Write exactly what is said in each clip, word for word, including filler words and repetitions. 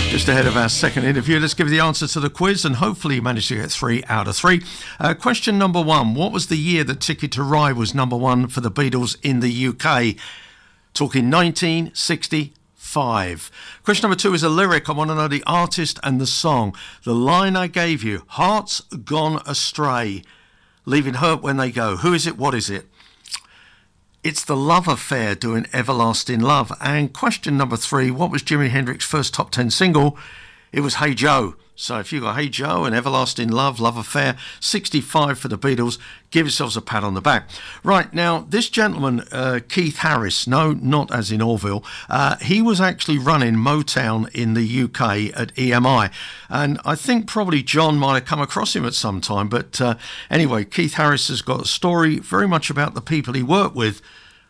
Just ahead of our second interview, let's give the answer to the quiz and hopefully you managed to get three out of three. Uh, question number one, what was the year that Ticket to Ride was number one for the Beatles in the U K? Talking nineteen sixty-five. Question number two is a lyric. I want to know the artist and the song. The line I gave you, hearts gone astray, leaving hurt when they go. Who is it? What is it? It's The Love Affair doing Everlasting Love. And question number three, what was Jimi Hendrix's first top ten single? It was Hey Joe. So if you got Hey Joe and Everlasting Love, Love Affair, sixty-five for the Beatles, give yourselves a pat on the back. Right, now, this gentleman, uh, Keith Harris, no, not as in Orville, uh, he was actually running Motown in the U K at E M I. And I think probably John might have come across him at some time. But uh, anyway, Keith Harris has got a story very much about the people he worked with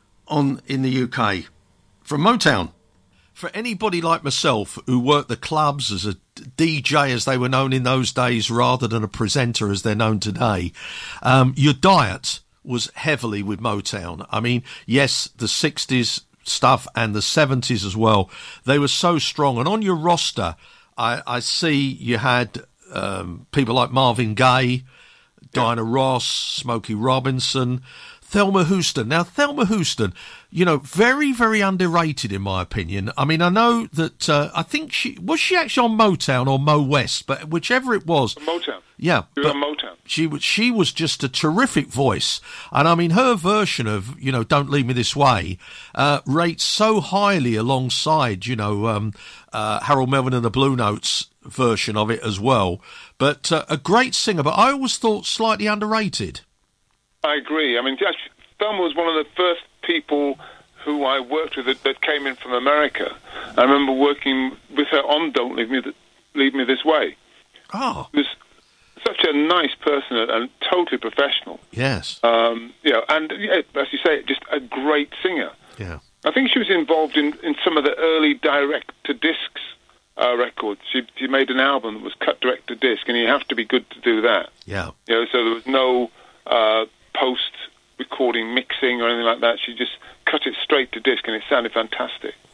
on in the U K from Motown. For anybody like myself who worked the clubs as a D J, as they were known in those days, rather than a presenter as they're known today, um, your diet was heavily with Motown. I mean, yes, the sixties stuff and the seventies as well, they were so strong. And on your roster, I, I see you had um, people like Marvin Gaye, Diana Ross, Smokey Robinson, Thelma Houston. Now, Thelma Houston, you know, very, very underrated in my opinion. I mean, I know that, uh, I think she, was she actually on Motown or Mo West, but whichever it was. Motown. Yeah. She was on Motown. She was, she was just a terrific voice. And I mean, her version of, you know, Don't Leave Me This Way, uh, rates so highly alongside, you know, um, uh, Harold Melvin and the Blue Notes version of it as well. But uh, a great singer, but I always thought slightly underrated. I agree. I mean, Thelma was one of the first people who I worked with that, that came in from America. I remember working with her on Don't Leave Me, Th- Leave Me This Way. Oh. She was such a nice person and totally professional. Yes. Um, you know, and yeah, as you say, just a great singer. Yeah. I think she was involved in, in some of the early direct-to-discs uh, records. She, she made an album that was cut direct-to-disc, and you have to be good to do that. Yeah. You know, so there was no Uh, post-recording mixing or anything like that. She just cut it straight to disc, and it sounded fantastic.